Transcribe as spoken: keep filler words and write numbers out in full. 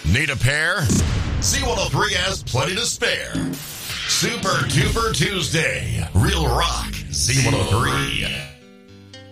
Need a pair? Z one oh three has plenty to spare. Super Duper Tuesday. Real Rock. Z one oh three.